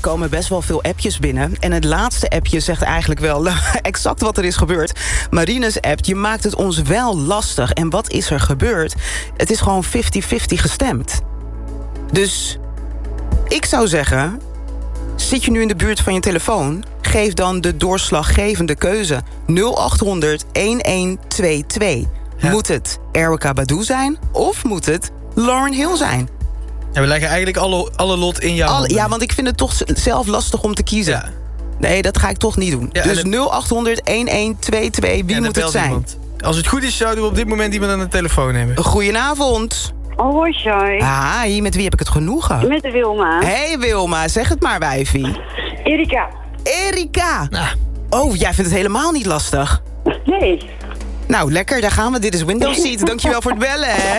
komen best wel veel appjes binnen. En het laatste appje zegt eigenlijk wel exact wat er is gebeurd. Marines app, je maakt het ons wel lastig. En wat is er gebeurd? Het is gewoon 50-50 gestemd. Dus ik zou zeggen, zit je nu in de buurt van je telefoon? Geef dan de doorslaggevende keuze. 0800 1122. Ja. Moet het Erykah Badu zijn of moet het Lauryn Hill zijn? Ja, we leggen eigenlijk alle lot in jouw handen. Ja, want ik vind het toch zelf lastig om te kiezen. Ja. Nee, dat ga ik toch niet doen. Ja, dus 0800 1122, wie moet het zijn? Iemand. Als het goed is, zouden we op dit moment iemand aan de telefoon hebben. Goedenavond. Hoi, Shai. Hi, met wie heb ik het genoegen? Met de Wilma. Hey Wilma, zeg het maar, wijfie. Erykah. Nou. Oh, jij vindt het helemaal niet lastig? Nee. Nou, lekker, daar gaan we. Dit is Windows Seat. Dankjewel voor het bellen, hè.